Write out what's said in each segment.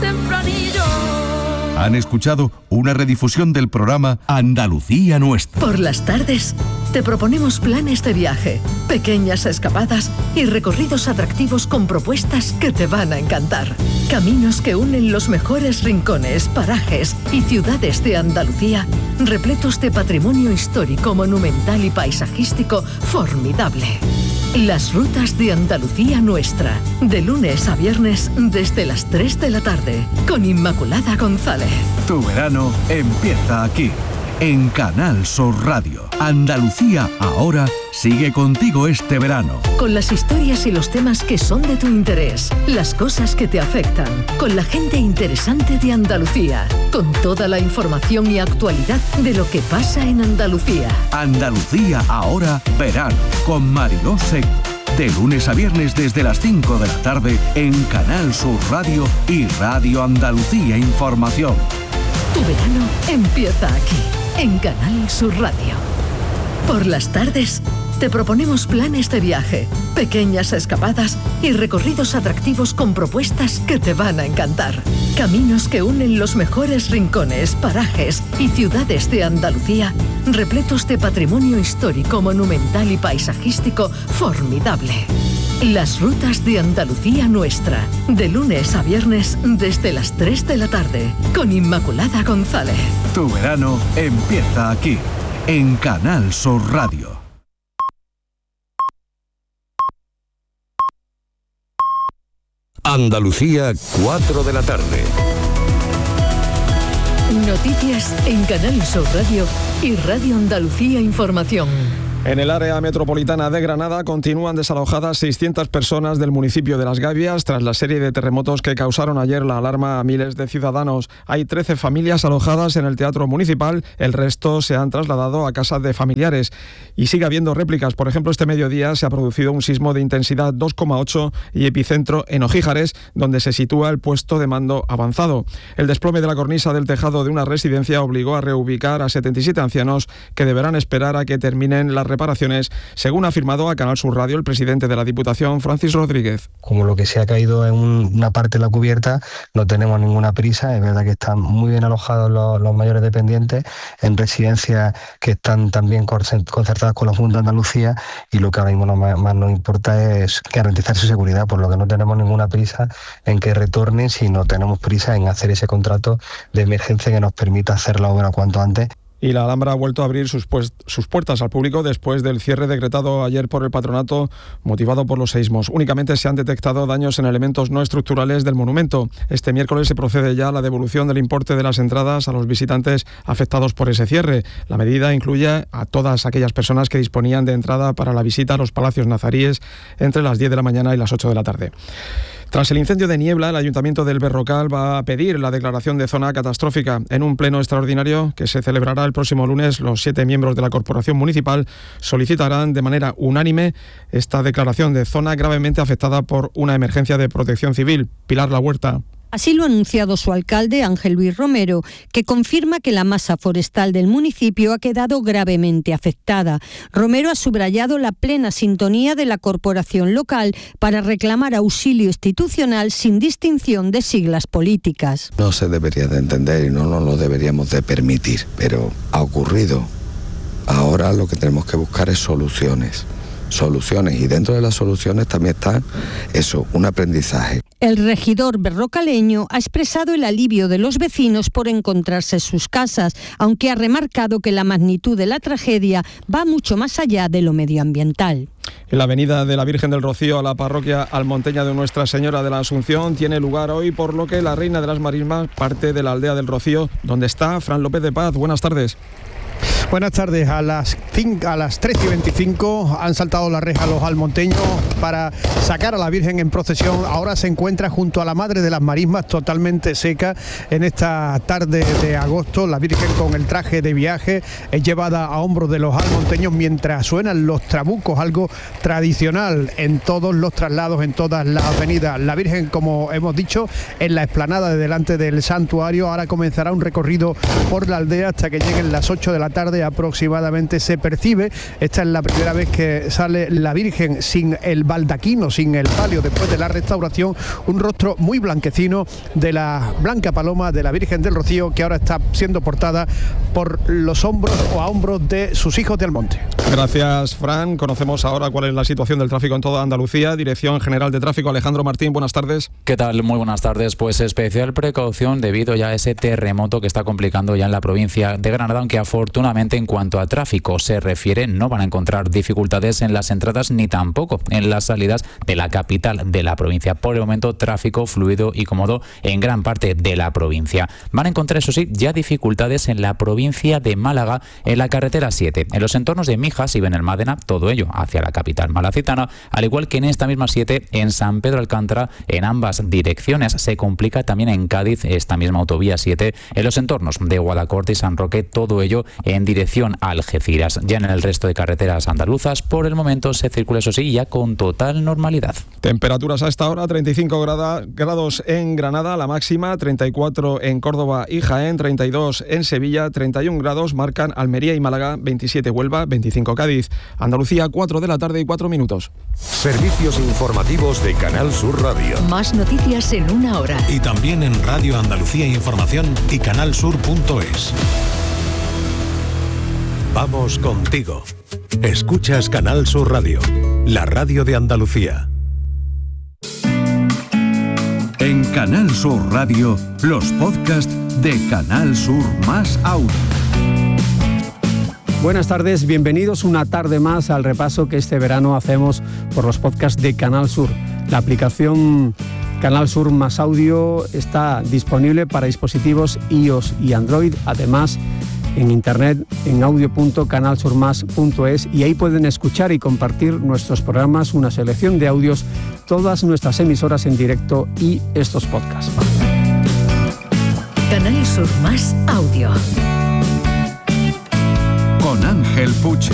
tempranillo. Han escuchado una redifusión del programa Andalucía Nuestra. Por las tardes te proponemos planes de viaje, pequeñas escapadas y recorridos atractivos con propuestas que te van a encantar. Caminos que unen los mejores rincones, parajes y ciudades de Andalucía, repletos de patrimonio histórico, monumental y paisajístico formidable. Las rutas de Andalucía Nuestra, de lunes a viernes desde las 3 de la tarde, con Inmaculada González. Tu verano empieza aquí, en Canal Sur Radio. Andalucía Ahora sigue contigo este verano. Con las historias y los temas que son de tu interés, las cosas que te afectan, con la gente interesante de Andalucía, con toda la información y actualidad de lo que pasa en Andalucía. Andalucía Ahora Verano, con Mariló Seco. De lunes a viernes desde las 5 de la tarde en Canal Sur Radio y Radio Andalucía Información. Tu verano empieza aquí, en Canal Sur Radio. Por las tardes te proponemos planes de viaje, pequeñas escapadas y recorridos atractivos con propuestas que te van a encantar. Caminos que unen los mejores rincones, parajes y ciudades de Andalucía, repletos de patrimonio histórico, monumental y paisajístico formidable. Las rutas de Andalucía Nuestra, de lunes a viernes desde las 3 de la tarde, con Inmaculada González. Tu verano empieza aquí, en Canal Sur Radio. Andalucía, 4 de la tarde. Noticias en Canal Sur Radio y Radio Andalucía Información. En el área metropolitana de Granada continúan desalojadas 600 personas del municipio de Las Gavias tras la serie de terremotos que causaron ayer la alarma a miles de ciudadanos. Hay 13 familias alojadas en el Teatro Municipal, el resto se han trasladado a casas de familiares. Y sigue habiendo réplicas. Por ejemplo, este mediodía se ha producido un sismo de intensidad 2,8 y epicentro en Ojíjares, donde se sitúa el puesto de mando avanzado. El desplome de la cornisa del tejado de una residencia obligó a reubicar a 77 ancianos que deberán esperar a que terminen las reparaciones, según ha afirmado a Canal Sur Radio el presidente de la Diputación, Francis Rodríguez. Como lo que se ha caído en una parte de la cubierta, no tenemos ninguna prisa. Es verdad que están muy bien alojados los mayores dependientes en residencias que están también concertadas con la Junta de Andalucía, y lo que ahora mismo más nos importa es garantizar su seguridad, por lo que no tenemos ninguna prisa en que retornen, sino tenemos prisa en hacer ese contrato de emergencia que nos permita hacer la obra cuanto antes. Y la Alhambra ha vuelto a abrir sus puertas al público después del cierre decretado ayer por el patronato motivado por los seísmos. Únicamente se han detectado daños en elementos no estructurales del monumento. Este miércoles se procede ya a la devolución del importe de las entradas a los visitantes afectados por ese cierre. La medida incluye a todas aquellas personas que disponían de entrada para la visita a los palacios nazaríes entre las 10 de la mañana y las 8 de la tarde. Tras el incendio de Niebla, el Ayuntamiento del Berrocal va a pedir la declaración de zona catastrófica. En un pleno extraordinario que se celebrará el próximo lunes, los 7 miembros de la Corporación Municipal solicitarán de manera unánime esta declaración de zona gravemente afectada por una emergencia de protección civil. Pilar Lahuerta. Así lo ha anunciado su alcalde, Ángel Luis Romero, que confirma que la masa forestal del municipio ha quedado gravemente afectada. Romero ha subrayado la plena sintonía de la corporación local para reclamar auxilio institucional sin distinción de siglas políticas. No se debería de entender y no nos lo deberíamos de permitir, pero ha ocurrido. Ahora lo que tenemos que buscar es soluciones, y dentro de las soluciones también está un aprendizaje. El regidor berrocaleño ha expresado el alivio de los vecinos por encontrarse sus casas, aunque ha remarcado que la magnitud de la tragedia va mucho más allá de lo medioambiental. En la avenida de la Virgen del Rocío a la parroquia almonteña de Nuestra Señora de la Asunción tiene lugar hoy, por lo que la Reina de las Marismas parte de la aldea del Rocío, donde está Fran López de Paz. Buenas tardes. Buenas tardes. A las 3:25 han saltado la reja los almonteños para sacar a la Virgen en procesión. Ahora se encuentra junto a la Madre de las Marismas, totalmente seca en esta tarde de agosto. La Virgen con el traje de viaje es llevada a hombros de los almonteños mientras suenan los trabucos, algo tradicional en todos los traslados, en todas las avenidas. La Virgen, como hemos dicho, en la explanada de delante del santuario. Ahora comenzará un recorrido por la aldea hasta que lleguen las 8 de la tarde tarde aproximadamente se percibe. Esta es la primera vez que sale la Virgen sin el baldaquino, sin el palio, después de la restauración, un rostro muy blanquecino de la Blanca Paloma de la Virgen del Rocío, que ahora está siendo portada por los hombros o a hombros de sus hijos de Almonte. Gracias, Fran. Conocemos ahora cuál es la situación del tráfico en toda Andalucía. Dirección General de Tráfico, Alejandro Martín, buenas tardes. ¿Qué tal? Muy buenas tardes. Pues especial precaución debido ya a ese terremoto que está complicando ya en la provincia de Granada, aunque afortunadamente en cuanto a tráfico se refiere no van a encontrar dificultades en las entradas ni tampoco en las salidas de la capital de la provincia. Por el momento, tráfico fluido y cómodo en gran parte de la provincia. Van a encontrar, eso sí, ya dificultades en la provincia de Málaga, en la carretera 7, en los entornos de Mijas y Benalmádena, todo ello hacia la capital malacitana, al igual que en esta misma 7 en San Pedro Alcántara, en ambas direcciones. Se complica también en Cádiz esta misma autovía 7, en los entornos de Guadacorte y San Roque, todo ello en dirección a Algeciras. Ya en el resto de carreteras andaluzas, por el momento se circula, eso sí, ya con total normalidad. Temperaturas a esta hora, 35 grados en Granada, la máxima, 34 en Córdoba y Jaén, 32 en Sevilla, 31 grados marcan Almería y Málaga, 27 Huelva, 25 Cádiz. Andalucía, 4 de la tarde y 4 minutos. Servicios informativos de Canal Sur Radio. Más noticias en una hora. Y también en Radio Andalucía Información y canalsur.es. Vamos contigo. Escuchas Canal Sur Radio, la radio de Andalucía. En Canal Sur Radio, los podcasts de Canal Sur más Audio. Buenas tardes, bienvenidos una tarde más al repaso que este verano hacemos por los podcasts de Canal Sur. La aplicación Canal Sur más Audio está disponible para dispositivos iOS y Android, además en internet en audio.canalsurmas.es, y ahí pueden escuchar y compartir nuestros programas, una selección de audios, todas nuestras emisoras en directo y estos podcasts. Canal Sur más Audio. Con Ángel Puche.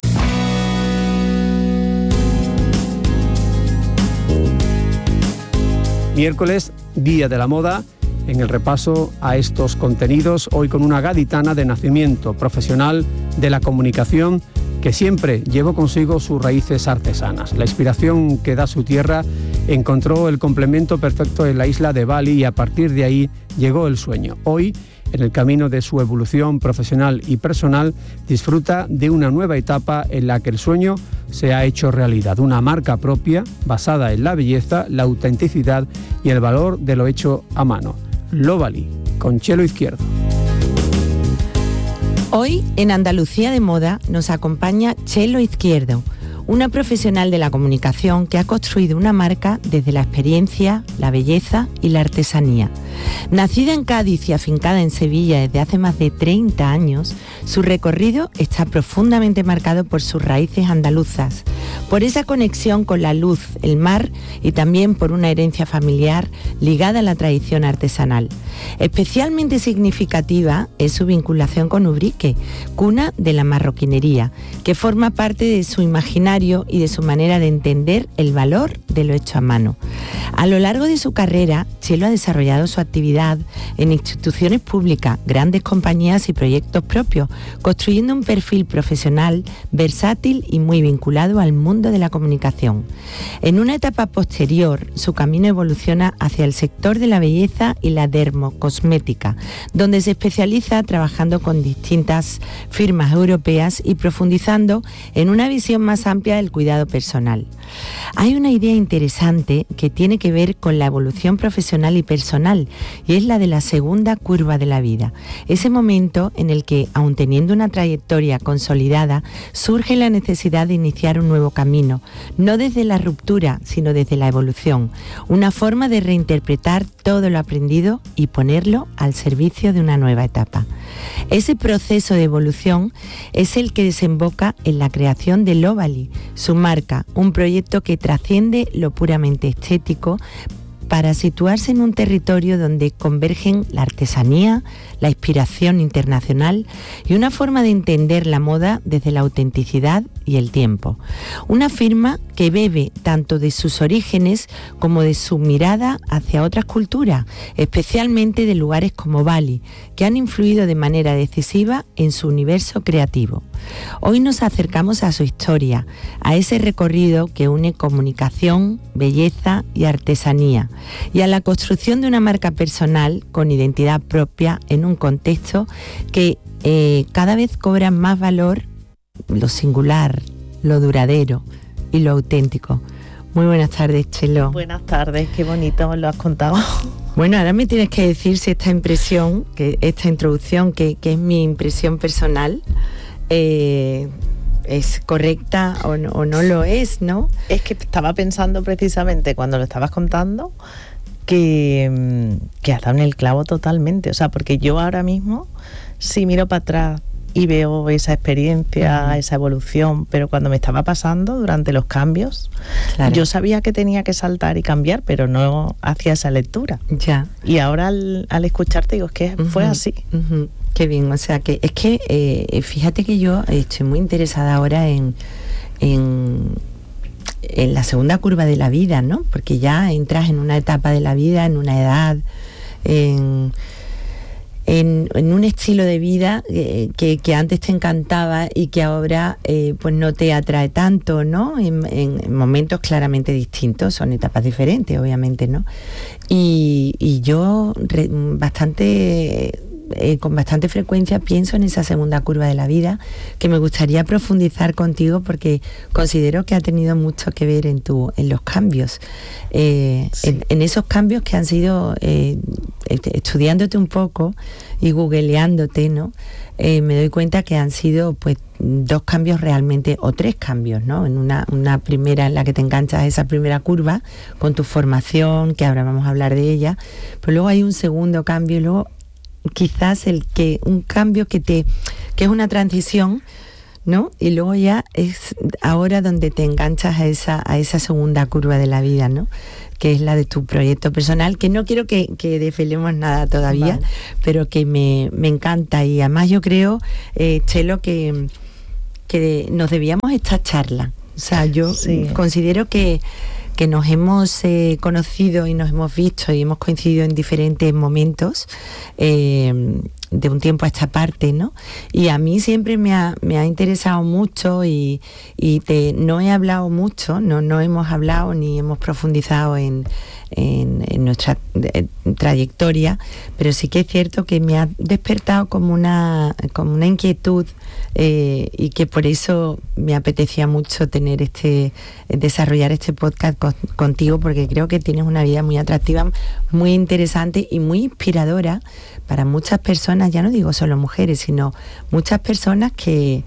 Miércoles, Día de la Moda. En el repaso a estos contenidos, hoy con una gaditana de nacimiento, profesional de la comunicación, que siempre llevó consigo sus raíces artesanas. La inspiración que da su tierra encontró el complemento perfecto en la isla de Bali y a partir de ahí llegó el sueño. Hoy, en el camino de su evolución profesional y personal, disfruta de una nueva etapa en la que el sueño se ha hecho realidad. Una marca propia basada en la belleza, la autenticidad y el valor de lo hecho a mano. Lovely, con Chelo Izquierdo. Hoy, en Andalucía de Moda, nos acompaña Chelo Izquierdo, una profesional de la comunicación que ha construido una marca desde la experiencia, la belleza y la artesanía. Nacida en Cádiz y afincada en Sevilla desde hace más de 30 años, su recorrido está profundamente marcado por sus raíces andaluzas, por esa conexión con la luz, el mar y también por una herencia familiar ligada a la tradición artesanal. Especialmente significativa es su vinculación con Ubrique, cuna de la marroquinería, que forma parte de su imaginario y de su manera de entender el valor de lo hecho a mano. A lo largo de su carrera, Chelo ha desarrollado su actividad en instituciones públicas, grandes compañías y proyectos propios, construyendo un perfil profesional versátil y muy vinculado al mundo de la comunicación. En una etapa posterior, su camino evoluciona hacia el sector de la belleza y la dermocosmética, donde se especializa trabajando con distintas firmas europeas y profundizando en una visión más amplia del cuidado personal. Hay una idea interesante que tiene que ver con la evolución profesional y personal, y es la de la segunda curva de la vida. Ese momento en el que, aun teniendo una trayectoria consolidada, surge la necesidad de iniciar un nuevo camino, no desde la ruptura, sino desde la evolución, una forma de reinterpretar todo lo aprendido y ponerlo al servicio de una nueva etapa. Ese proceso de evolución es el que desemboca en la creación de Lovely, su marca, un proyecto que trasciende lo puramente estético para situarse en un territorio donde convergen la artesanía, la inspiración internacional y una forma de entender la moda desde la autenticidad y el tiempo. Una firma que bebe tanto de sus orígenes como de su mirada hacia otras culturas, especialmente de lugares como Bali, que han influido de manera decisiva en su universo creativo. Hoy nos acercamos a su historia, a ese recorrido que une comunicación, belleza y artesanía, y a la construcción de una marca personal con identidad propia en un contexto que cada vez cobra más valor lo singular, lo duradero y lo auténtico. Muy buenas tardes, Chelo. Buenas tardes, qué bonito lo has contado. Bueno, ahora me tienes que decir si esta introducción, que es mi impresión personal, es correcta o no lo es, ¿no? Es que estaba pensando precisamente cuando lo estabas contando que has dado en el clavo totalmente. O sea, porque yo ahora mismo, si miro para atrás y veo esa experiencia, esa evolución, pero cuando me estaba pasando durante los cambios, claro, yo sabía que tenía que saltar y cambiar, pero no hacía esa lectura. Ya. Y ahora al escucharte digo, es que fue así. Qué bien, o sea, que es que fíjate que yo estoy muy interesada ahora en la segunda curva de la vida, ¿no? Porque ya entras en una etapa de la vida, en una edad, en un estilo de vida que antes te encantaba y que ahora pues no te atrae tanto, ¿no? En momentos claramente distintos, son etapas diferentes, obviamente, ¿no? Y yo con bastante frecuencia pienso en esa segunda curva de la vida, que me gustaría profundizar contigo porque considero que ha tenido mucho que ver en los cambios, sí, en esos cambios que han sido, estudiándote un poco y googleándote, ¿no? Me doy cuenta que han sido pues 2 cambios realmente, o 3 cambios, ¿no? En una primera en la que te enganchas a esa primera curva con tu formación, que ahora vamos a hablar de ella, pero luego hay un segundo cambio y luego quizás un cambio que es una transición, ¿no? Y luego ya es ahora donde te enganchas a esa segunda curva de la vida, ¿no? Que es la de tu proyecto personal, que no quiero que desvelemos nada todavía, vale, pero que me encanta. Y además yo creo, Chelo, que nos debíamos esta charla. O sea, yo considero que nos hemos conocido y nos hemos visto y hemos coincidido en diferentes momentos de un tiempo a esta parte, ¿no? Y a mí siempre me ha interesado mucho y no he hablado mucho, no hemos hablado ni hemos profundizado en nuestra trayectoria, pero sí que es cierto que me ha despertado como una inquietud y que por eso me apetecía mucho desarrollar este podcast contigo, porque creo que tienes una vida muy atractiva, muy interesante y muy inspiradora para muchas personas, ya no digo solo mujeres, sino muchas personas que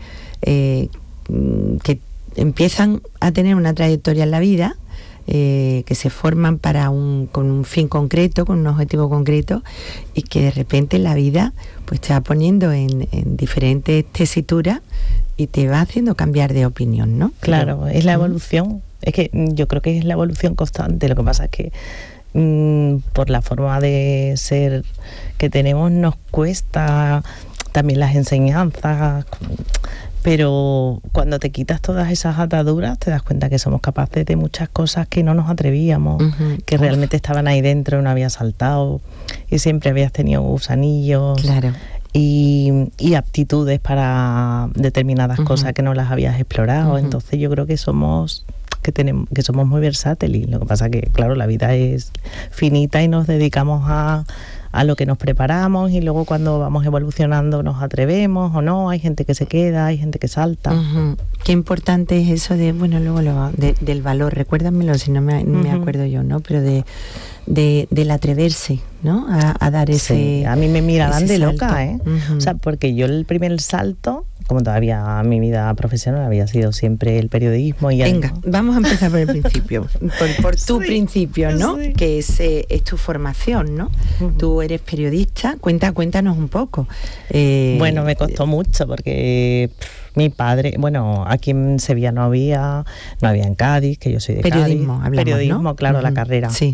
empiezan a tener una trayectoria en la vida, que se forman con un fin concreto, con un objetivo concreto, y que de repente la vida pues te va poniendo en diferentes tesituras y te va haciendo cambiar de opinión, ¿no? Claro, es la evolución. Es que yo creo que es la evolución constante. Lo que pasa es que por la forma de ser que tenemos nos cuesta también las enseñanzas, pero cuando te quitas todas esas ataduras te das cuenta que somos capaces de muchas cosas que no nos atrevíamos, que realmente estaban ahí dentro, no habías saltado y siempre habías tenido gusanillos, claro, y aptitudes para determinadas cosas que no las habías explorado. Entonces yo creo que somos muy versátiles. Lo que pasa que, claro, la vida es finita y nos dedicamos a lo que nos preparamos, y luego cuando vamos evolucionando nos atrevemos o no. Hay gente que se queda, hay gente que salta. Qué importante es eso del valor. Recuérdamelo si no me acuerdo yo, ¿no? Pero del atreverse, ¿no? A dar ese. Sí, a mí me miraban de salto. Loca, ¿eh? O sea, porque yo el primer salto, como todavía mi vida profesional había sido siempre el periodismo. Venga, vamos a empezar por el principio, por tu principio, ¿no? Sí. Que es tu formación, ¿no? Tú eres periodista, cuéntanos un poco. Bueno, me costó mucho porque mi padre, bueno, aquí en Sevilla no había en Cádiz, que yo soy de periodismo, Cádiz. Hablamos, periodismo, ¿no? Claro, la carrera. Sí.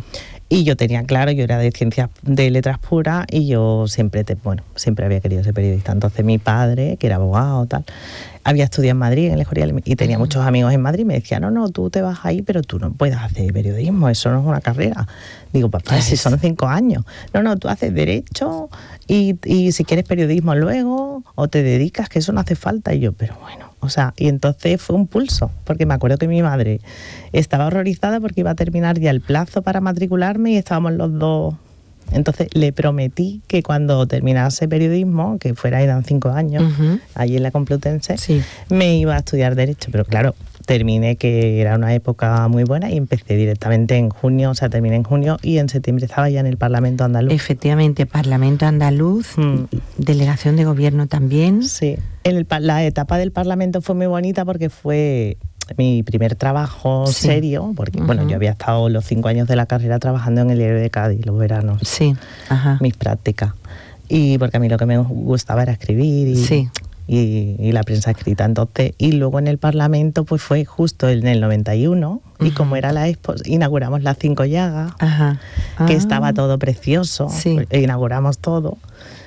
Y yo tenía claro, yo era de ciencias, de letras puras, y yo siempre había querido ser periodista. Entonces mi padre, que era abogado, tal, había estudiado en Madrid, en el Escorial, y tenía muchos amigos en Madrid, me decía, no, tú te vas ahí, pero tú no puedes hacer periodismo, eso no es una carrera. Digo, papá, si son 5 años. No, tú haces derecho y si quieres periodismo luego, o te dedicas, que eso no hace falta. Y yo, pero bueno, o sea, y entonces fue un pulso, porque me acuerdo que mi madre estaba horrorizada porque iba a terminar ya el plazo para matricularme y estábamos los dos. Entonces le prometí que cuando terminase periodismo, que eran 5 años, allí en la Complutense, me iba a estudiar Derecho. Pero claro, terminé, que era una época muy buena, y empecé directamente en junio, o sea, terminé en junio y en septiembre estaba ya en el Parlamento Andaluz. Efectivamente, Parlamento Andaluz, delegación de gobierno también. Sí, la etapa del Parlamento fue muy bonita porque fue mi primer trabajo serio, porque bueno, yo había estado los 5 años de la carrera trabajando en el Diario de Cádiz, los veranos, mis prácticas, y porque a mí lo que me gustaba era escribir y la prensa escrita. Entonces, y luego en el Parlamento pues fue justo en el 91, y como era la Expo, inauguramos las 5 llagas, que estaba todo precioso, inauguramos todo.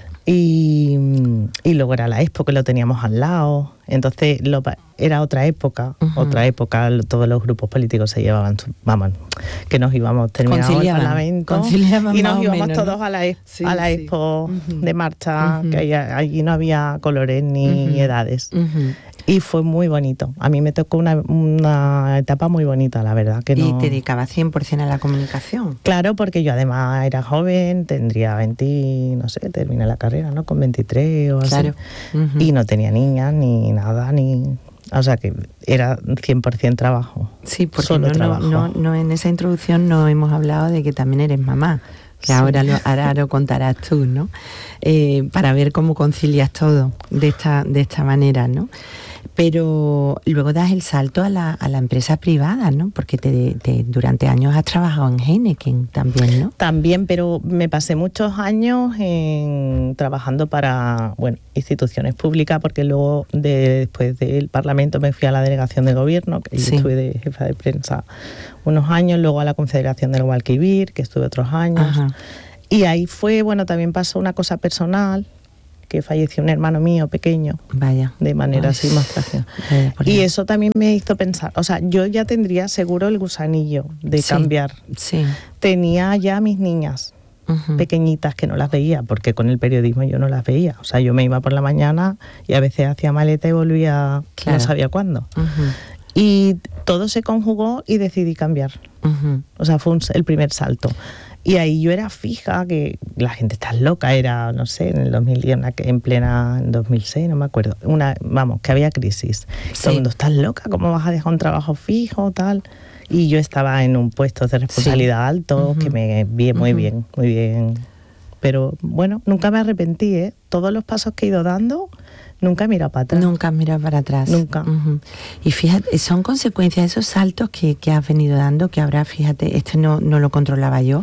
Y luego era la Expo, que lo teníamos al lado. Entonces era otra época, todos los grupos políticos se llevaban, que nos íbamos terminando el Parlamento y nos íbamos todos a la Expo de marcha, que allí no había colores ni edades. Y fue muy bonito. A mí me tocó una etapa muy bonita, la verdad. ¿Y te dedicabas 100% a la comunicación? Claro, porque yo además era joven, tendría 20, no sé, terminé la carrera, ¿no? Con 23 o así. Claro. Y no tenía niñas, ni nada, o sea que era 100% trabajo. Sí, porque no en esa introducción no hemos hablado de que también eres mamá. Que ahora lo contarás tú, ¿no? Para ver cómo concilias todo de esta manera, ¿no? Pero luego das el salto a la empresa privada, ¿no? Porque durante años has trabajado en Heineken también, ¿no? También, pero me pasé muchos años trabajando para instituciones públicas, porque luego después del Parlamento me fui a la delegación de gobierno, que yo estuve de jefa de prensa unos años, luego a la Confederación del Guadalquivir, que estuve otros años. Y ahí fue, también pasó una cosa personal, que falleció un hermano mío pequeño, de manera así más trágica. Y eso también me hizo pensar, o sea, yo ya tendría seguro el gusanillo de cambiar. Tenía ya mis niñas pequeñitas que no las veía, porque con el periodismo yo no las veía. O sea, yo me iba por la mañana y a veces hacía maleta y volvía, no sabía cuándo. Y todo se conjugó y decidí cambiar. O sea, fue el primer salto. Y ahí yo era fija, que la gente está loca, era, no sé, en el 2010, en 2006, no me acuerdo, que había crisis. Todo el mundo, ¿estás loca? ¿Cómo vas a dejar un trabajo fijo, tal? Y yo estaba en un puesto de responsabilidad alto, que me vi muy bien. Pero bueno, nunca me arrepentí, ¿eh? Todos los pasos que he ido dando, nunca he mirado para atrás. Nunca has mirado para atrás. Nunca. Y fíjate, son consecuencias de esos saltos que has venido dando, que ahora, fíjate, no lo controlaba yo.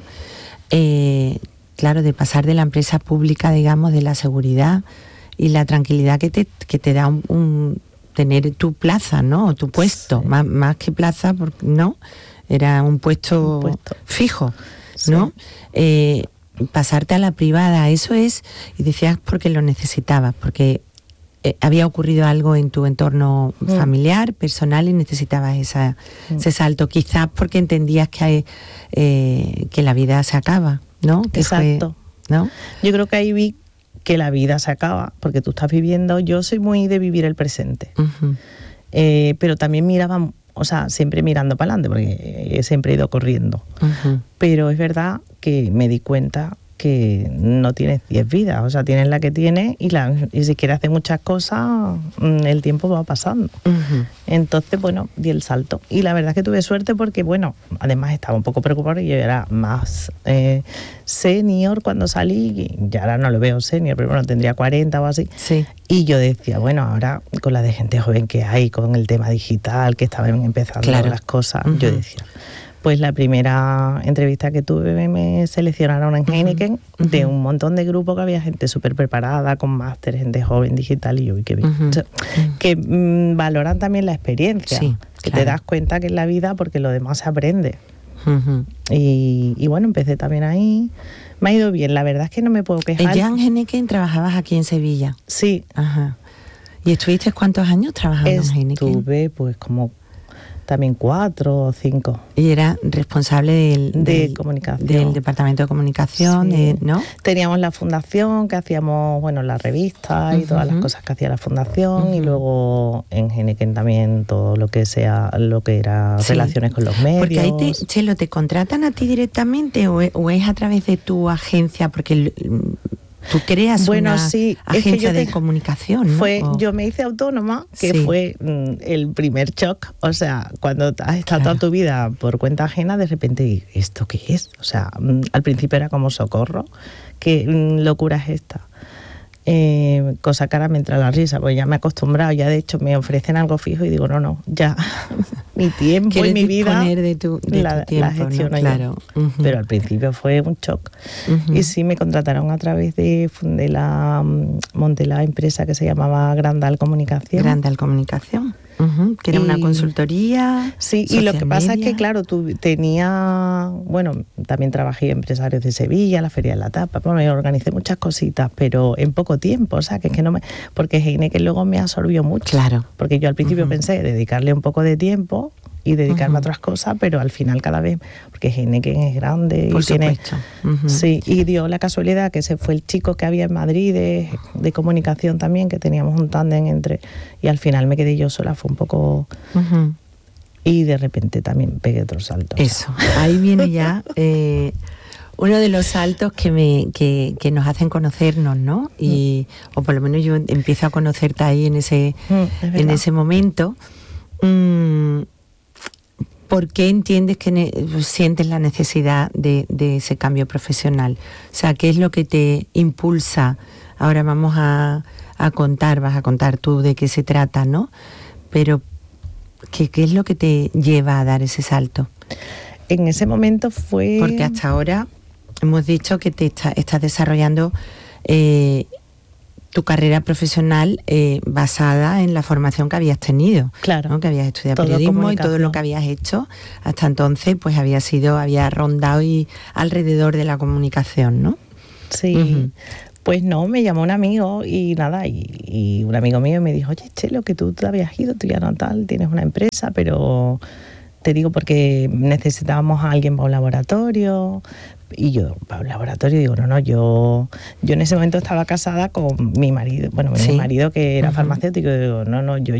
Claro, de pasar de la empresa pública, digamos, de la seguridad y la tranquilidad que te da tener tu plaza, ¿no? O tu puesto, más que plaza, porque no, era un puesto fijo, ¿no? Pasarte a la privada, eso es, y decías porque lo necesitabas, porque había ocurrido algo en tu entorno familiar, personal, y necesitabas ese salto, quizás porque entendías que la vida se acaba, ¿no? Exacto. ¿No? Yo creo que ahí vi que la vida se acaba, porque tú estás viviendo, yo soy muy de vivir el presente, pero también miraba, o sea, siempre mirando para adelante, porque siempre he ido corriendo, pero es verdad que me di cuenta que no tienes 10 vidas, o sea, tienes la que tienes y si quieres hacer muchas cosas, el tiempo va pasando. Entonces, di el salto. Y la verdad es que tuve suerte porque, además estaba un poco preocupada y yo era más senior cuando salí, y ahora no lo veo senior, pero tendría 40 o así. Y yo decía, ahora con la de gente joven que hay, con el tema digital, que estaban empezando las cosas, yo decía... Pues la primera entrevista que tuve me seleccionaron en Heineken de un montón de grupos, que había gente súper preparada, con máster, gente joven, digital, y yo, qué bien. O sea, que valoran también la experiencia, que te das cuenta que es la vida, porque lo demás se aprende. Y bueno, empecé también ahí. Me ha ido bien, la verdad es que no me puedo quejar. ¿Ya en Heineken trabajabas aquí en Sevilla? Sí. Ajá. ¿Y estuviste cuántos años trabajando en Heineken? Estuve pues como también 4 o 5. Y era responsable de comunicación. Del departamento de comunicación, sí. ¿no? Teníamos la fundación, que hacíamos, bueno, la revista y todas las cosas que hacía la fundación, y luego en Heineken también todo lo que era relaciones con los medios. Porque ahí Chelo, ¿te contratan a ti directamente o es a través de tu agencia? Porque tú creas una agencia de comunicación, ¿no? Yo me hice autónoma, que fue el primer shock. O sea, cuando has estado toda tu vida por cuenta ajena, de repente, ¿esto qué es? O sea, al principio era como socorro. ¿Qué locura es esta? Cosa que ahora me entra la risa, porque ya me he acostumbrado. Ya de hecho me ofrecen algo fijo y digo, no, ya mi tiempo y mi vida de tu tiempo, la gestiono, ¿no? Claro. Pero al principio fue un shock. Y sí me contrataron a través monté la empresa que se llamaba Grandal Comunicación. Grandal Comunicación. Que era una consultoría. Sí, y lo que pasa es que, claro, también trabajé en Empresarios de Sevilla, la Feria de la Tapa, me organicé muchas cositas, pero en poco tiempo, o sea, que es que porque Heineken luego me absorbió mucho. Claro. Porque yo al principio pensé dedicarle un poco de tiempo y dedicarme a otras cosas, pero al final cada vez, porque Heineken es grande por y tiene... supuesto. Sí, y dio la casualidad que ese fue el chico que había en Madrid de comunicación también, que teníamos un tándem y al final me quedé yo sola, fue un poco... Y de repente también pegué otro salto. Eso, ahí viene ya uno de los saltos que nos hacen conocernos, ¿no? O por lo menos yo empiezo a conocerte ahí en ese momento. ¿Por qué entiendes que sientes la necesidad de ese cambio profesional? O sea, ¿qué es lo que te impulsa? Ahora vamos a contar, vas a contar tú de qué se trata, ¿no? Pero, ¿qué es lo que te lleva a dar ese salto? En ese momento fue... Porque hasta ahora hemos dicho que te estás desarrollando tu carrera profesional basada en la formación que habías tenido, claro, ¿no? Que habías estudiado periodismo y todo lo que habías hecho hasta entonces pues había rondado y alrededor de la comunicación, ¿no? Sí. Pues no, me llamó un amigo y nada, y un amigo mío me dijo, oye, Chelo, que tú te habías ido, tú ya no tal, tienes una empresa, pero te digo porque necesitábamos a alguien para un laboratorio. Y yo, para un laboratorio, digo, no, yo en ese momento estaba casada con mi marido, mi marido que era farmacéutico, y digo, no, yo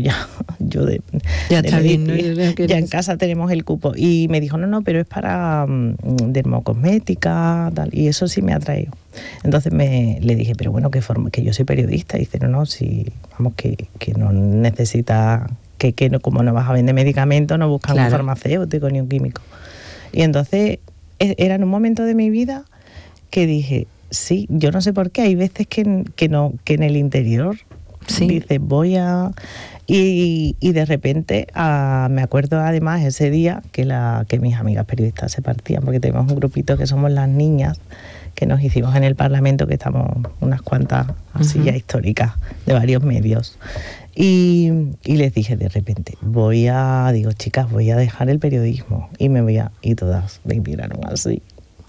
está bien, ¿no? Ya en casa tenemos el cupo. Y me dijo, no, pero es para dermocosmética, tal, y eso sí me ha traído. Entonces le dije, pero bueno, ¿qué forma? Que yo soy periodista. Y dice, no, si, vamos, que no necesita, que no, como no vas a vender medicamentos, no buscas un farmacéutico ni un químico. Y entonces era en un momento de mi vida que dije, sí, yo no sé por qué, hay veces que en el interior dices, voy a... Y de repente me acuerdo además ese día que mis amigas periodistas se partían, porque tenemos un grupito que somos las niñas, que nos hicimos en el Parlamento, que estamos unas cuantas así ya históricas de varios medios. Y les dije de repente, digo, chicas, voy a dejar el periodismo y todas me miraron así.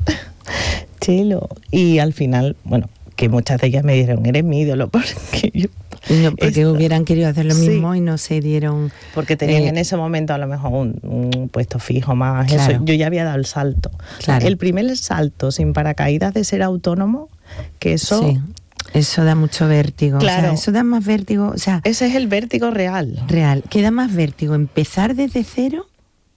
Chelo. Y al final, bueno, que muchas de ellas me dijeron, eres mi ídolo, porque yo... No, porque hubieran querido hacer lo mismo y no se dieron... Porque tenían en ese momento a lo mejor un puesto fijo más. Claro. Eso, yo ya había dado el salto. Claro. El primer salto sin paracaídas de ser autónomo, que eso... Sí. Eso da mucho vértigo. Claro. O sea, eso da más vértigo. O sea, ese es el vértigo real. ¿Qué da más vértigo? ¿Empezar desde cero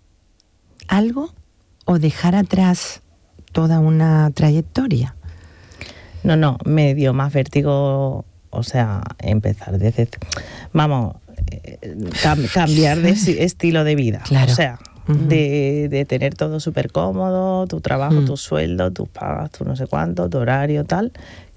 algo o dejar atrás toda una trayectoria? No, me dio más vértigo, o sea, empezar desde... Vamos, cambiar de estilo de vida. Claro. O sea, de tener todo súper cómodo, tu trabajo, tu sueldo, tus pagas, tu no sé cuánto, tu horario, tal...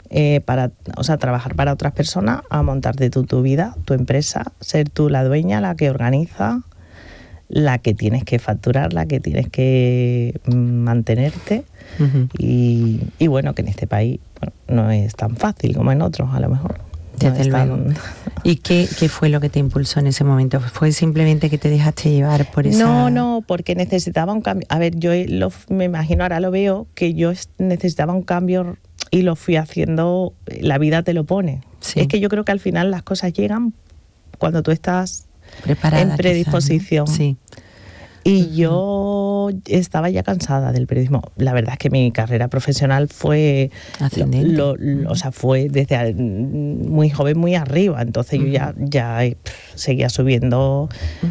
trabajar para otras personas, a montarte tú tu vida, tu empresa, ser tú la dueña, la que organiza, la que tienes que facturar, la que tienes que mantenerte. Y bueno, que en este país no es tan fácil como en otros, a lo mejor. Desde luego. ¿Y qué fue lo que te impulsó en ese momento? ¿Fue simplemente que te dejaste llevar por esa...? No, porque necesitaba un cambio. A ver, yo me imagino, ahora lo veo, que yo necesitaba un cambio y lo fui haciendo, la vida te lo pone. Sí. Es que yo creo que al final las cosas llegan cuando tú estás preparada, en predisposición. Quizás, ¿no? Sí. Y yo estaba ya cansada del periodismo. La verdad es que mi carrera profesional fue ascendente. O sea, fue desde muy joven, muy arriba. Entonces yo ya seguía subiendo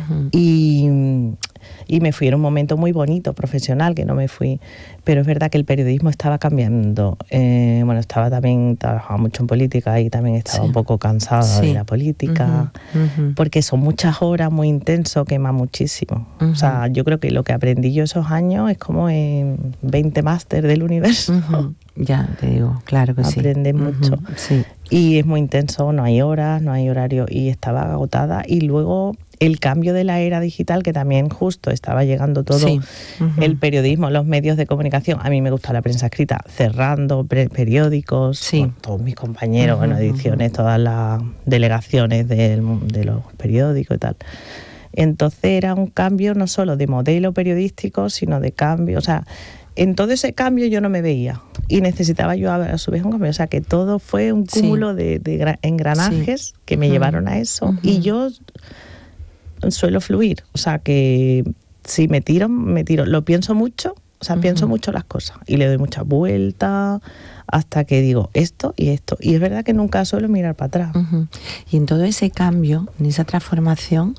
y me fui en un momento muy bonito, profesional, que no me fui. Pero es verdad que el periodismo estaba cambiando. Trabajaba mucho en política y también estaba un poco cansada de la política, porque son muchas horas, muy intenso, quema muchísimo. O sea, yo creo que lo que aprendí yo esos años es como en 20 máster del universo. Ya, te digo, claro que sí. Aprendes mucho. Sí. Y es muy intenso, no hay horas, no hay horario, y estaba agotada. Y luego el cambio de la era digital, que también justo estaba llegando todo, el periodismo, los medios de comunicación. A mí me gusta la prensa escrita, cerrando periódicos, con todos mis compañeros, ediciones, todas las delegaciones de los periódicos y tal. Entonces era un cambio no solo de modelo periodístico, sino de cambio, o sea, en todo ese cambio yo no me veía y necesitaba yo a su vez un cambio, o sea que todo fue un cúmulo de engranajes que me llevaron a eso, y yo suelo fluir, o sea que si me tiro, lo pienso mucho, o sea, pienso mucho las cosas y le doy muchas vueltas hasta que digo esto y esto, y es verdad que nunca suelo mirar para atrás. Y en todo ese cambio, en esa transformación,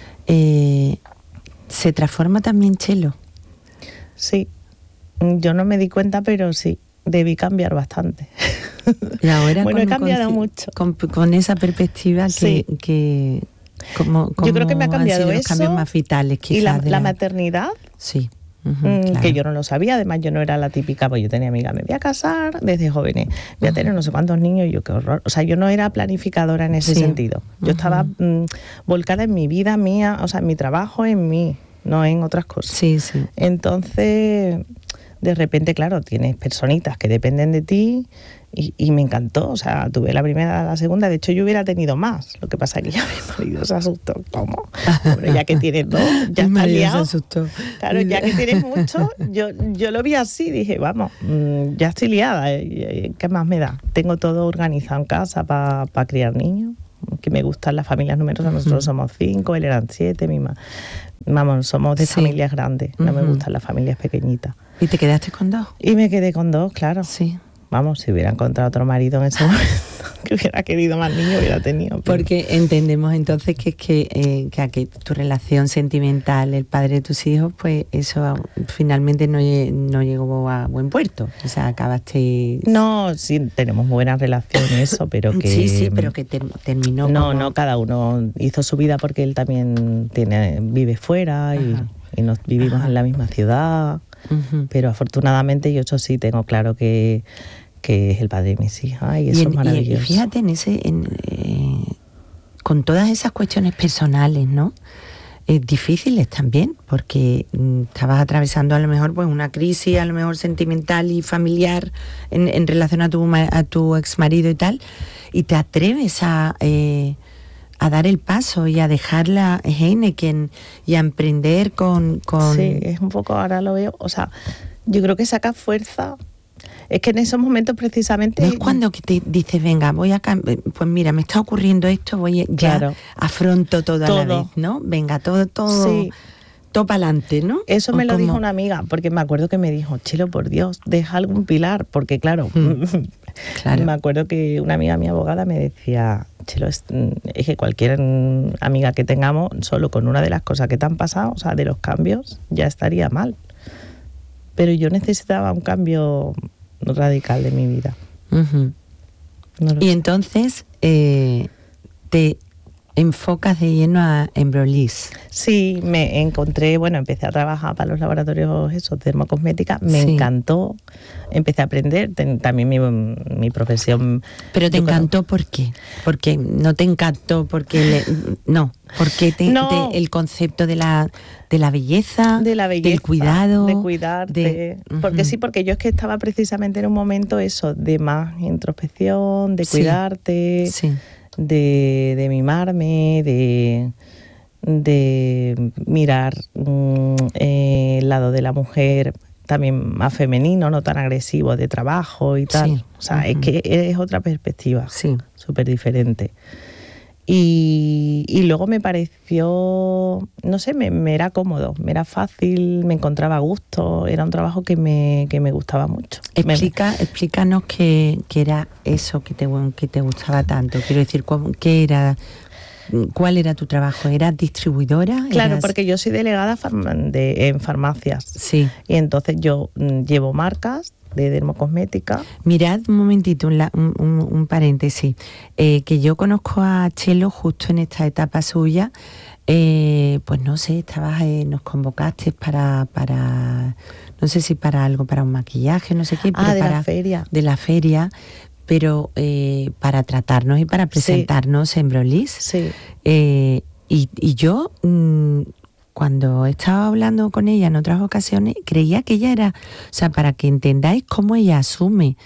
¿se transforma también Chelo? Sí. Yo no me di cuenta, pero sí, debí cambiar bastante. Y ahora bueno, he cambiado mucho. Con esa perspectiva que como yo creo que me ha cambiado los cambios más vitales, quizás. Y la maternidad, sí. Claro. Que yo no lo sabía, además yo no era la típica, pues yo tenía amiga, me voy a casar desde jóvenes, voy a tener no sé cuántos niños, y yo qué horror, o sea, yo no era planificadora en ese sentido, yo estaba volcada en mi vida mía, o sea, en mi trabajo, en mí, no en otras cosas. Entonces, de repente, claro, tienes personitas que dependen de ti y me encantó, o sea, tuve la primera, la segunda, de hecho yo hubiera tenido más, lo que pasa es que ya mi marido se asustó. ¿Cómo? Bueno, ya que tienes dos, ya estás liado. Se asustó. Claro, ya que tienes mucho, yo lo vi así, dije, vamos, ya estoy liada, ¿qué más me da? Tengo todo organizado en casa para criar niños, que me gustan las familias numerosas, nosotros somos 5, él eran 7, vamos, somos de familias grandes, no me gustan las familias pequeñitas. ¿Y te quedaste con 2? Y me quedé con 2, claro. Sí. Vamos, si hubiera encontrado otro marido en ese momento que hubiera querido más niños, hubiera tenido. Pero... Porque entendemos entonces que tu relación sentimental, el padre de tus hijos, pues eso finalmente no llegó a buen puerto. O sea, acabaste... No, sí, tenemos buena relación y eso, pero que... Sí, pero que terminó... No, cada uno hizo su vida porque él también vive fuera y nos vivimos en la misma ciudad. Pero afortunadamente yo eso sí tengo claro que es el padre de mis hijas y eso es maravilloso. Y fíjate con todas esas cuestiones personales, ¿no? Difíciles también, porque estabas atravesando a lo mejor pues una crisis a lo mejor sentimental y familiar en relación a tu exmarido y tal, y te atreves a dar el paso y a dejar la Heineken y a emprender con... Sí, es un poco, ahora lo veo, o sea, yo creo que saca fuerza. Es que en esos momentos precisamente... No es cuando que te dices, venga, voy a pues mira, me está ocurriendo esto, afronto todo a la vez, ¿no? Venga, todo para adelante, ¿no? Eso me lo dijo una amiga, porque me acuerdo que me dijo, Chelo, por Dios, deja algún pilar, porque claro, me acuerdo que una amiga, mi abogada, me decía, Chelo, es que cualquier amiga que tengamos, solo con una de las cosas que te han pasado, o sea, de los cambios, ya estaría mal. Pero yo necesitaba un cambio radical de mi vida. Y entonces te enfocas de lleno a Embryolisse. Sí, me encontré, empecé a trabajar para los laboratorios termocosmética, me encantó, empecé a aprender, también mi profesión. Pero te encantó, ¿por qué? Porque no te encantó, porque el concepto de la belleza, del cuidado, de cuidarte, porque yo es que estaba precisamente en un momento eso de más introspección, de cuidarte. Sí. de mimarme, de mirar el lado de la mujer también más femenino, no tan agresivo, de trabajo y tal. O sea, es que es otra perspectiva, súper diferente. Y luego me pareció, no sé, me era cómodo, me era fácil, me encontraba a gusto, era un trabajo que me gustaba mucho. Explícanos qué era eso que te gustaba tanto. Quiero decir, ¿qué era? ¿Cuál era tu trabajo? ¿Eras distribuidora? Claro, porque yo soy delegada en farmacias. Sí. Y entonces yo llevo marcas de dermocosmética. Mirad un momentito, un paréntesis, que yo conozco a Chelo justo en esta etapa suya, pues no sé, nos convocaste para no sé si para algo, para un maquillaje, no sé qué, pero de la feria, pero para tratarnos y para presentarnos en Brolis. Sí. Y yo cuando estaba hablando con ella en otras ocasiones, creía que ella era, o sea, para que entendáis cómo ella asume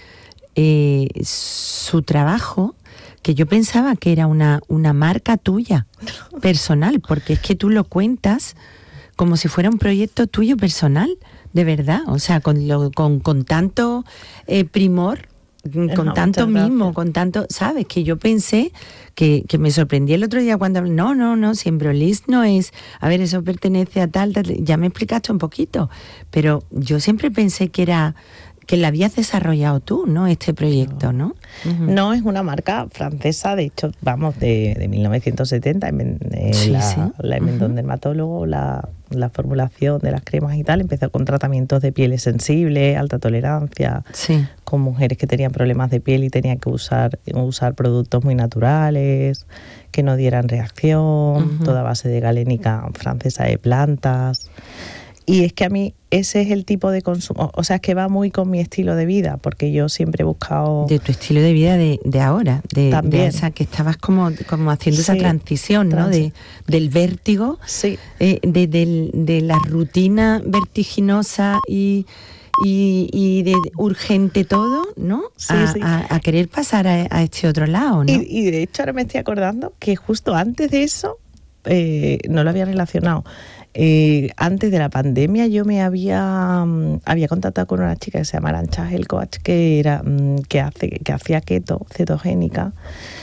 su trabajo, que yo pensaba que era una marca tuya, personal, porque es que tú lo cuentas como si fuera un proyecto tuyo personal, de verdad, o sea, con tanto primor, con tanto mimo, con tanto, ¿sabes? Que yo pensé que me sorprendí el otro día cuando no, si Embrolis no es, a ver, eso pertenece a tal, ya me explicaste un poquito, pero yo siempre pensé que la habías desarrollado tú, ¿no? Este proyecto, ¿no? No, es una marca francesa, de hecho, vamos, de 1970, la inventó un dermatólogo, la formulación de las cremas y tal, empezó con tratamientos de pieles sensibles, alta tolerancia, con mujeres que tenían problemas de piel y tenían que usar productos muy naturales, que no dieran reacción, toda base de galénica francesa de plantas. Y es que a mí ese es el tipo de consumo, o sea, es que va muy con mi estilo de vida, porque yo siempre he buscado... De tu estilo de vida de ahora, también. De esa que estabas como haciendo esa transición, ¿no? Del vértigo, de la rutina vertiginosa y de urgente todo, ¿no? A querer pasar a este otro lado, ¿no? Y de hecho ahora me estoy acordando que justo antes de eso, no lo había relacionado, antes de la pandemia yo me había contactado con una chica que se llama Arantxa Helcoach, que hacía keto, cetogénica,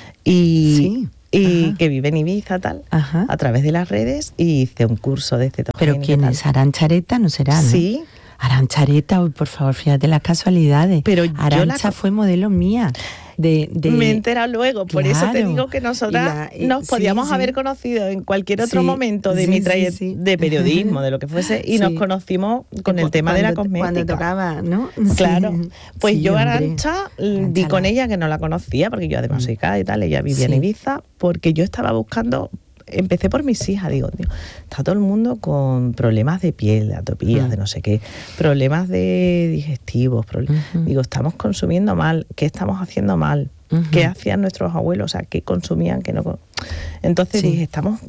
y que vive en Ibiza, tal, a través de las redes, y hice un curso de cetogénica. ¿Pero quién es? Arantxa Areta, ¿no será? ¿no? Sí. Arantxa Areta, uy, por favor, fíjate las casualidades. Pero Arantxa fue modelo mía. Me he enterado luego, por eso te digo que nosotras nos podíamos haber conocido en cualquier otro momento de mi trayectoria de periodismo, de lo que fuese, y nos conocimos con el tema de la cosmética. Cuando tocaba, ¿no? Claro. Pues yo Arantxa di con ella, que no la conocía, porque yo además soy cara y tal, ella vivía en Ibiza, porque yo estaba buscando... Empecé por mis hijas, digo, está todo el mundo con problemas de piel, de atopías, de no sé qué, problemas de digestivos, digo, estamos consumiendo mal, ¿qué estamos haciendo mal? ¿Qué hacían nuestros abuelos? O sea, ¿qué consumían? ¿Qué no? Entonces dije, estamos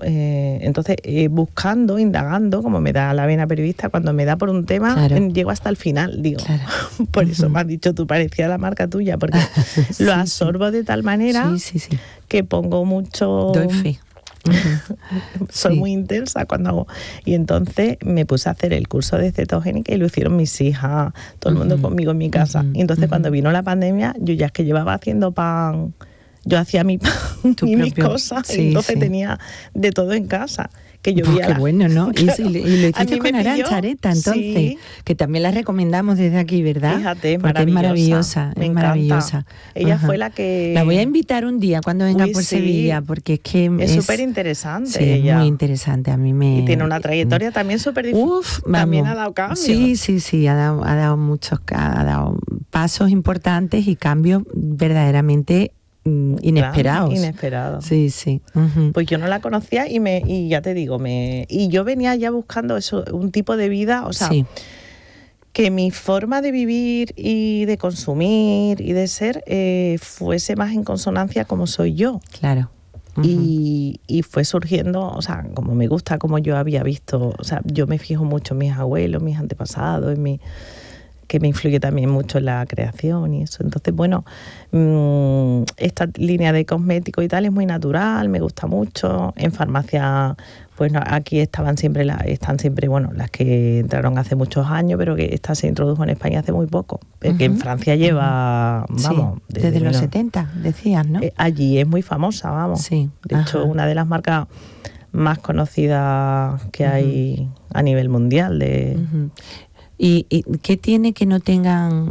buscando, indagando, como me da la vena periodista, cuando me da por un tema, llego hasta el final, digo, por eso me has dicho, tú parecía la marca tuya, porque lo absorbo de tal manera que pongo mucho... Doy fe. Soy muy intensa cuando hago, y entonces me puse a hacer el curso de cetogénica y lo hicieron mis hijas, todo el mundo conmigo en mi casa, y entonces cuando vino la pandemia, yo ya es que llevaba haciendo pan, yo hacía mi pan y mis cosas, y entonces tenía de todo en casa. Que yo qué bueno, ¿no? Claro. Y lo hiciste con Arantxa Areta, entonces, que también la recomendamos desde aquí, ¿verdad? Fíjate, porque es maravillosa, es maravillosa. Ella fue la que... La voy a invitar un día cuando venga por Sevilla, porque es que es súper interesante. Sí, ella. Es muy interesante, a mí me... Y tiene una trayectoria también súper difícil. También ha dado cambios. Sí, ha dado pasos importantes y cambios verdaderamente inesperados. Sí. Pues yo no la conocía y ya te digo, y yo venía ya buscando eso, un tipo de vida, o sea, que mi forma de vivir y de consumir y de ser fuese más en consonancia como soy yo. Claro. Y fue surgiendo, o sea, como me gusta, como yo había visto, o sea, yo me fijo mucho en mis abuelos, mis antepasados, que me influye también mucho en la creación y eso. Entonces, bueno, esta línea de cosméticos y tal es muy natural, me gusta mucho. En farmacia, pues no, aquí están siempre, bueno, las que entraron hace muchos años, pero que esta se introdujo en España hace muy poco. Que en Francia lleva, vamos... Sí, desde los 70, decías, ¿no? Allí es muy famosa, vamos. Sí. De hecho, una de las marcas más conocidas que hay a nivel mundial. ¿Y qué tiene que no tengan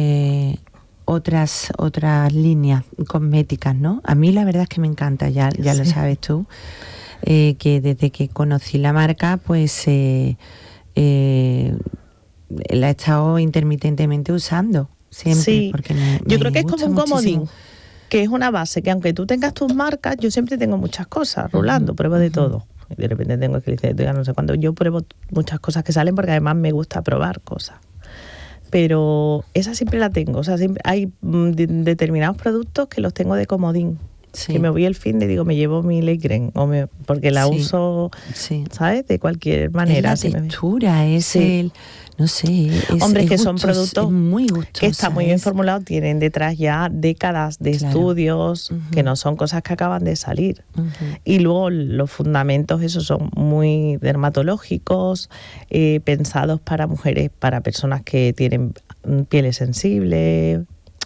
otras líneas cosméticas, no? A mí la verdad es que me encanta, ya lo sabes tú, que desde que conocí la marca, pues la he estado intermitentemente usando siempre. Sí, porque yo creo que es como un comodín, que es una base, que aunque tú tengas tus marcas, yo siempre tengo muchas cosas rolando, pruebo de todo. Y de repente tengo que decir, no sé cuándo, yo pruebo muchas cosas que salen porque además me gusta probar cosas. Pero esa siempre la tengo, o sea, siempre hay determinados productos que los tengo de comodín. Sí. Que me voy el fin de, digo, me llevo mi Ley Creme, porque la uso, ¿sabes? De cualquier manera. Es la textura, es el... No sé, hombre, que son productos muy gustosos, que están muy bien formulados, tienen detrás ya décadas de estudios, que no son cosas que acaban de salir. Y luego los fundamentos, esos son muy dermatológicos, pensados para mujeres, para personas que tienen pieles sensibles,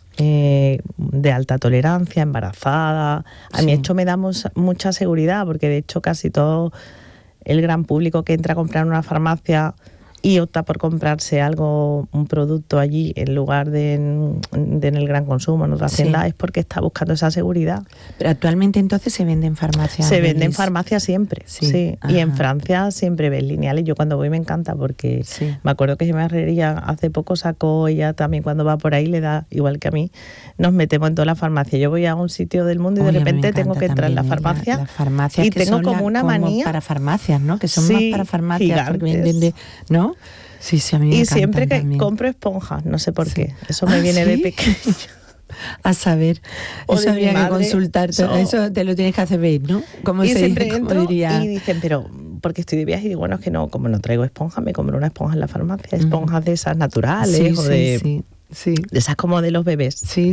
de alta tolerancia, embarazadas. A mí esto me da mucha seguridad, porque de hecho casi todo el gran público que entra a comprar en una farmacia y opta por comprarse un producto allí en lugar de en el gran consumo, en otras tiendas, es porque está buscando esa seguridad. Pero actualmente entonces se vende en farmacia. Se vende en farmacia siempre, sí. Y en Francia siempre ves lineales. Yo cuando voy me encanta porque me acuerdo que Gemma Herrería hace poco sacó, ella también cuando va por ahí le da, igual que a mí, nos metemos en toda la farmacia. Yo voy a un sitio del mundo y de repente tengo que entrar en la farmacia. Las farmacias y tengo como una manía. Para farmacias, ¿no? Que son más para farmacias. Porque venden ¿no? Sí, a mí me y encantan siempre que también. Compro esponjas, no sé por qué. Eso me viene de pequeño. A saber, eso había que consultarte, eso te lo tienes que hacer ver, ¿no? Como y siempre entro y dicen, pero porque estoy de viaje y digo, bueno, es que no, como no traigo esponjas, me compro una esponja en la farmacia, esponjas de esas naturales o de esas como de los bebés. Sí.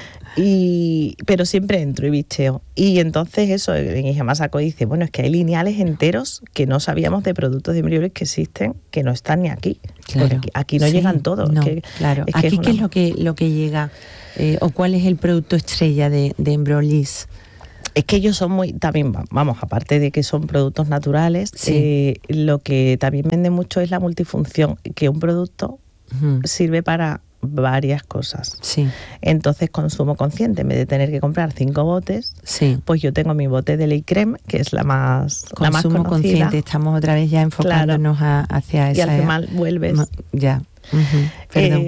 Pero siempre entro y bicheo. Y entonces eso, mi hija Masako dice, bueno, es que hay lineales enteros que no sabíamos de productos de embriones que existen, que no están ni aquí. Claro. Porque aquí no llegan todos. No, claro. Aquí, ¿qué es lo que llega? ¿O cuál es el producto estrella de Embryolisse? Es que ellos son también, vamos, aparte de que son productos naturales, lo que también vende mucho es la multifunción, que un producto sirve para varias cosas. Entonces, consumo consciente, en vez de tener que comprar 5 botes, pues yo tengo mi bote de Ley Creme, que es la más consumo consciente, estamos otra vez ya enfocándonos hacia esa. Y al final vuelves. Ya. Perdón.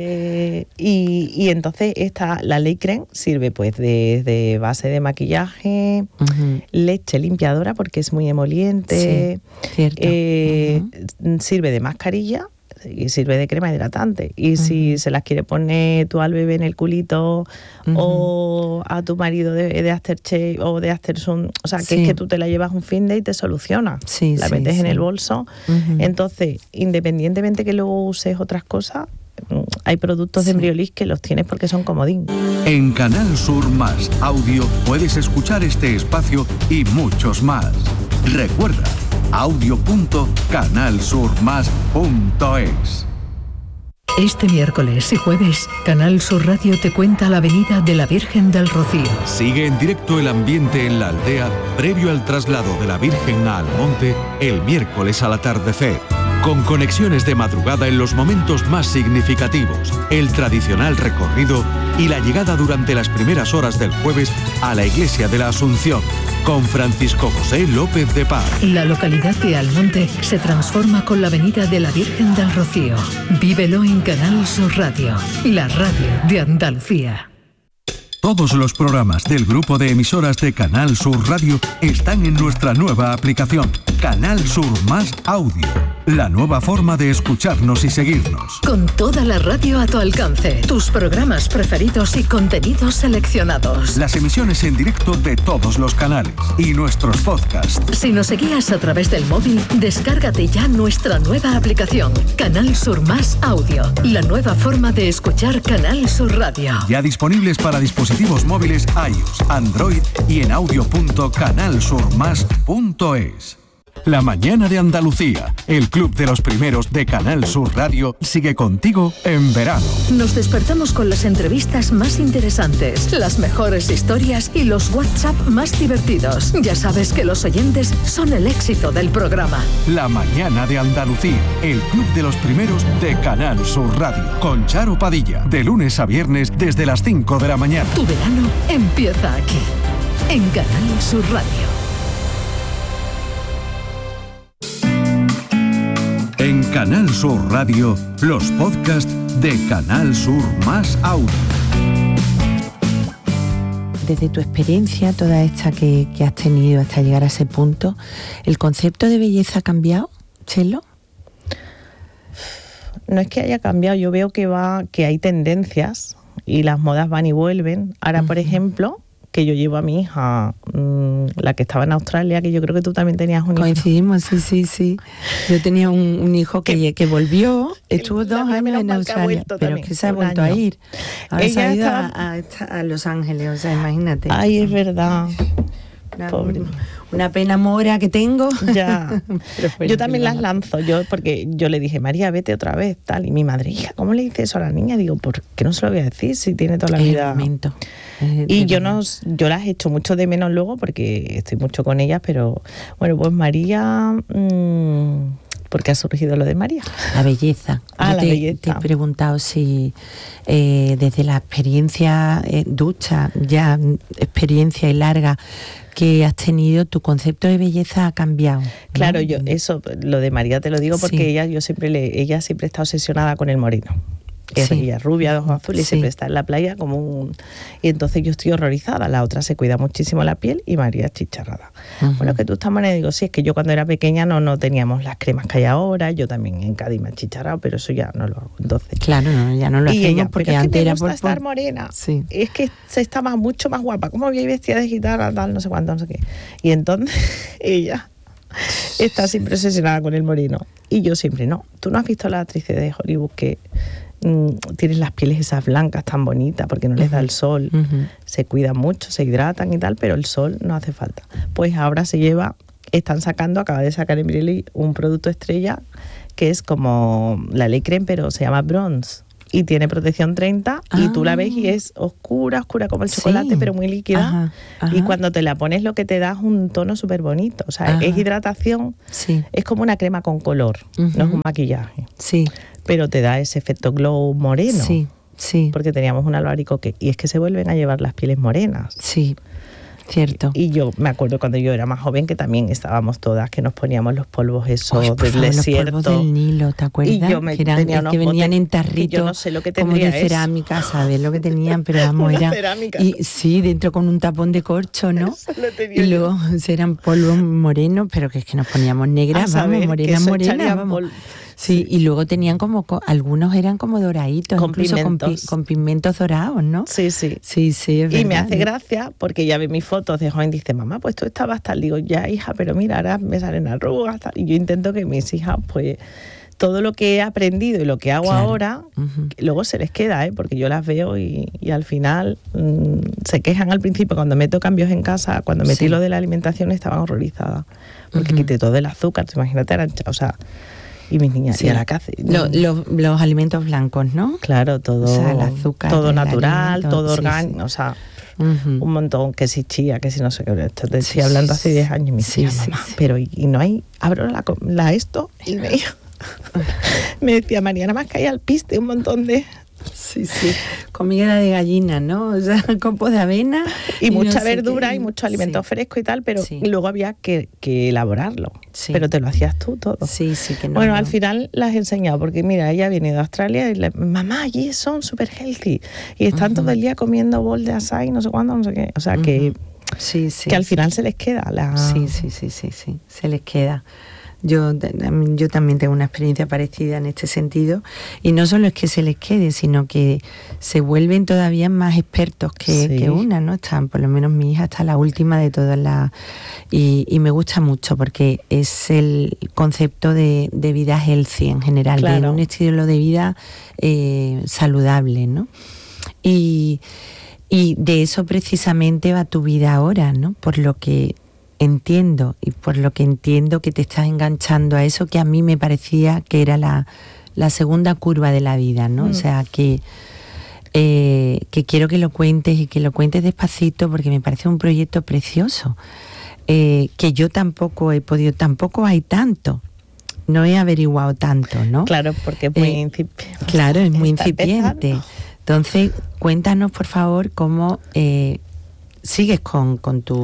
Y entonces la Ley Creme sirve pues de base de maquillaje, leche limpiadora porque es muy emoliente, sirve de mascarilla y sirve de crema hidratante. Y si se las quiere poner tú al bebé en el culito o a tu marido de aftershave o de aftersun, o sea, que es que tú te la llevas un fin de y te soluciona. La metes en el bolso. Entonces, independientemente que luego uses otras cosas, hay productos de Embryolisse que los tienes porque son comodín. En Canal Sur Más Audio puedes escuchar este espacio y muchos más. Recuerda, audio.canalsurmas.es. Este miércoles y jueves, Canal Sur Radio te cuenta la venida de la Virgen del Rocío. Sigue en directo el ambiente en la aldea previo al traslado de la Virgen a Almonte el miércoles al atardecer. Con conexiones de madrugada en los momentos más significativos, el tradicional recorrido y la llegada durante las primeras horas del jueves a la Iglesia de la Asunción, con Francisco José López de Paz. La localidad de Almonte se transforma con la venida de la Virgen del Rocío. Vívelo en Canal Sur Radio, la radio de Andalucía. Todos los programas del grupo de emisoras de Canal Sur Radio están en nuestra nueva aplicación. Canal Sur Más Audio, la nueva forma de escucharnos y seguirnos. Con toda la radio a tu alcance, tus programas preferidos y contenidos seleccionados. Las emisiones en directo de todos los canales y nuestros podcasts. Si nos seguías a través del móvil, descárgate ya nuestra nueva aplicación, Canal Sur Más Audio, la nueva forma de escuchar Canal Sur Radio. Ya disponibles para dispositivos móviles iOS, Android y en audio.canalsurmas.es. La mañana de Andalucía, el club de los primeros de Canal Sur Radio, sigue contigo en verano. Nos despertamos con las entrevistas más interesantes, las mejores historias y los WhatsApp más divertidos. Ya sabes que los oyentes son el éxito del programa. La mañana de Andalucía, el club de los primeros de Canal Sur Radio, con Charo Padilla, de lunes a viernes desde las 5 de la mañana. Tu verano empieza aquí, en Canal Sur Radio. En Canal Sur Radio, los podcasts de Canal Sur Más Audio. Desde tu experiencia, toda esta que has tenido hasta llegar a ese punto, ¿el concepto de belleza ha cambiado, Chelo? No es que haya cambiado, yo veo que hay tendencias y las modas van y vuelven. Ahora, por ejemplo, que yo llevo a mi hija, la que estaba en Australia, que yo creo que tú también tenías un hijo. Coincidimos, sí. Yo tenía un hijo que volvió, estuvo 2 años en Australia, pero es que se ha vuelto a ir. Ahora ella se ha ido a Los Ángeles, o sea, imagínate. Ay, es verdad. Pobre. Una pena mora que tengo. Ya. Yo también las lanzo, porque yo le dije, María, vete otra vez, tal. Y mi madre, hija, ¿cómo le dices eso a la niña? Digo, ¿por qué no se lo voy a decir si tiene toda la vida? Y yo las echo mucho de menos luego porque estoy mucho con ellas, pero bueno, pues María, ¿por qué ha surgido lo de María? La belleza. Belleza. Te he preguntado si desde la experiencia ducha, ya experiencia y larga que has tenido, tu concepto de belleza ha cambiado, ¿no? Claro, lo de María te lo digo porque ella siempre está obsesionada con el moreno. Ella es rubia, de ojos azules, y siempre está en la playa y entonces yo estoy horrorizada. La otra se cuida muchísimo la piel y María es chicharrada. Bueno, que tú estás morena, digo, sí, es que yo cuando era pequeña no teníamos las cremas que hay ahora, yo también en Cádiz me he chicharrado, pero eso ya no lo hago. Entonces, claro, ya no lo hacemos ella, porque pero antes es que era me gusta estar morena. Sí. Es que se estaba mucho más guapa, como había vestida de gitana, tal, no sé cuánto, no sé qué. Y entonces ella está siempre obsesionada con el moreno. Y yo siempre, no. Tú no has visto a las actrices de Hollywood que tienen las pieles esas blancas tan bonitas porque no les da el sol, se cuidan mucho, se hidratan y tal, pero el sol no hace falta. Pues ahora acaba de sacar Emily un producto estrella que es como la Ley Creme, pero se llama Bronze y tiene protección 30 y tú la ves y es oscura como el chocolate, pero muy líquida. Y cuando te la pones lo que te da es un tono súper bonito, o sea, es hidratación, es como una crema con color, no es un maquillaje. Pero te da ese efecto glow moreno. Sí. Porque teníamos un albaricoque. Y es que se vuelven a llevar las pieles morenas. Sí, cierto. Y yo me acuerdo cuando yo era más joven que también estábamos todas, que nos poníamos los polvos esos del desierto. Los polvos del Nilo, ¿te acuerdas? Y yo que venían en tarritos, yo no sé lo que como de cerámica, ¿sabes lo que tenían? Pero vamos, era cerámica. Y sí, dentro con un tapón de corcho, ¿no? Y luego eran polvos morenos, pero que es que nos poníamos negras, morenas, vamos. Sí, y luego tenían algunos eran como doraditos, incluso con pigmentos dorados, ¿no? Sí, es verdad. Y me hace gracia porque ella ve mis fotos de joven y dice, mamá, pues tú estabas tal. Digo, ya, hija, pero mira, ahora me salen arrugas, tal. Y yo intento que mis hijas, pues, todo lo que he aprendido y lo que hago ahora, luego se les queda, porque yo las veo y al final se quejan al principio cuando meto cambios en casa. Cuando metí lo de la alimentación estaban horrorizadas porque quité todo el azúcar, imagínate, o sea... Y mis niñas, ¿y a la caza? Los alimentos blancos, ¿no? Claro, todo, o sea, el azúcar, todo natural, todo orgánico, o sea, un montón, que si chía, que si no sé qué. Esto te estoy hablando hace 10 años y me decía, mamá, pero y no hay, abro la esto y me decía, Mariana, más que hay alpiste, un montón de... Sí, comida de gallina, ¿no? O sea, copos de avena. Y mucha verdura y mucho alimento fresco y tal, pero luego había que elaborarlo. Pero te lo hacías tú todo. Sí, que no. Bueno, al final las he enseñado, porque mira, ella ha venido a Australia y mamá, allí son súper healthy. Y están todo el día comiendo bol de açaí, no sé cuándo, no sé qué. O sea, que Sí, que al final se les queda. Sí, se les queda. Yo también tengo una experiencia parecida en este sentido, y no solo es que se les quede, sino que se vuelven todavía más expertos que una, ¿no? Están, por lo menos mi hija está la última de todas las, y me gusta mucho porque es el concepto de vida healthy en general, claro, de un estilo de vida saludable, ¿no? Y de eso precisamente va tu vida ahora, ¿no? Por lo que entiendo que te estás enganchando a eso que a mí me parecía que era la segunda curva de la vida, ¿no? O sea, que quiero que lo cuentes, y que lo cuentes despacito, porque me parece un proyecto precioso, que yo tampoco he podido, tampoco hay tanto. No he averiguado tanto, ¿no? Claro, porque es muy incipiente. Claro, es muy incipiente. Entonces, cuéntanos, por favor, cómo sigues con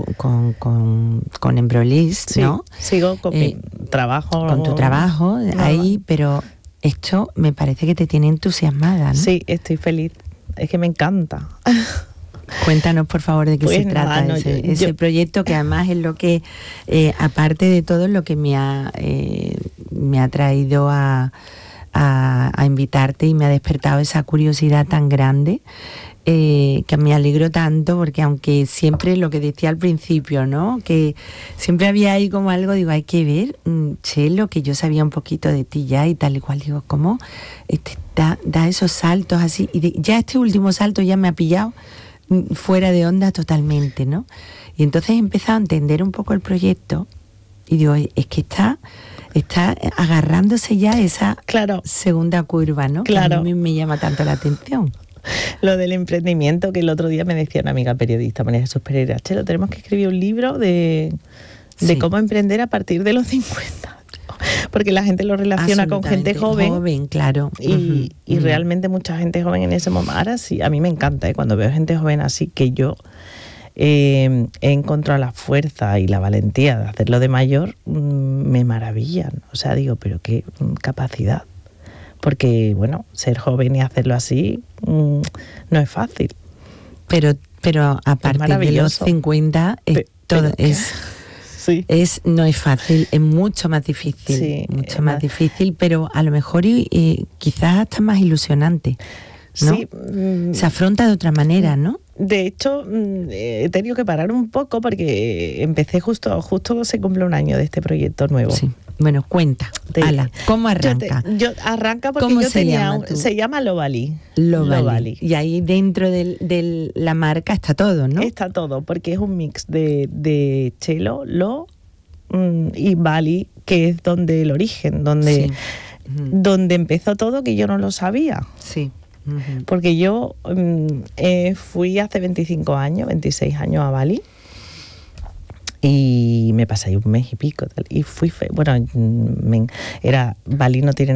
Embrolis, ¿no? Sigo con mi trabajo. Con tu trabajo ahí, pero esto me parece que te tiene entusiasmada, ¿no? Sí, estoy feliz. Es que me encanta. Cuéntanos, por favor, de qué se trata ese proyecto, que además es lo que, aparte de todo, es lo que me ha traído a invitarte, y me ha despertado esa curiosidad tan grande, que me alegro tanto, porque aunque siempre lo que decía al principio, ¿no? Que siempre había ahí como algo, digo, hay que ver, Chelo, que yo sabía un poquito de ti ya y tal y cual, digo, ¿cómo da esos saltos así? Y ya este último salto ya me ha pillado fuera de onda totalmente, ¿no? Y entonces he empezado a entender un poco el proyecto, y digo, es que está agarrándose ya esa segunda curva, ¿no? Claro. Que a mí me llama tanto la atención. Lo del emprendimiento, que el otro día me decía una amiga periodista, María Jesús Pereira, Chelo, tenemos que escribir un libro de cómo emprender a partir de los 50. Porque la gente lo relaciona con gente joven. Claro. Y realmente mucha gente joven en ese momento. Ahora sí, a mí me encanta, cuando veo gente joven así, que yo he encontrado la fuerza y la valentía de hacerlo de mayor, me maravillan. O sea, digo, pero qué capacidad. Porque, bueno, ser joven y hacerlo así no es fácil. Pero a partir de los 50 no es fácil, es mucho más difícil. Sí, mucho más difícil, pero a lo mejor quizás hasta más ilusionante, ¿no? Sí. Se afronta de otra manera, ¿no? De hecho, he tenido que parar un poco porque empecé justo se cumple un año de este proyecto nuevo. Sí. Bueno, cuenta, Ala, ¿cómo arranca? Yo arranca porque yo tenía se llama Lovali. Lovali. Y ahí dentro de la marca está todo, ¿no? Está todo, porque es un mix de Chelo, y Bali, que es donde el origen, donde empezó todo, que yo no lo sabía. Sí. Porque yo fui hace 26 años a Bali, y me pasé ahí un mes y pico, y fui, Bali no tiene